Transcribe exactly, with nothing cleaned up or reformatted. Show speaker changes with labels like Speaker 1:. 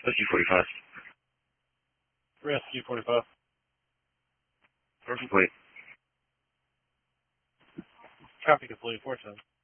Speaker 1: Rescue forty-five.
Speaker 2: Rescue forty-five.
Speaker 1: Four complete.
Speaker 2: Copy complete, four ten.